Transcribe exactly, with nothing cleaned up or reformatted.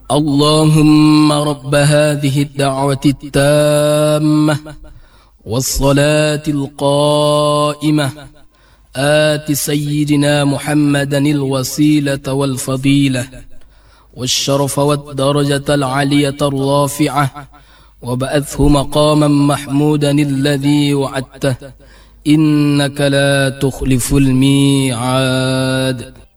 اللهم رب هذه الدعوة التامة والصلاة القائمة آت سيدنا محمدا الوسيلة والفضيلة والشرف والدرجة العلية الرافعة وبعثه مقاما محمودا الذي وعدته إنك لا تخلف الميعاد.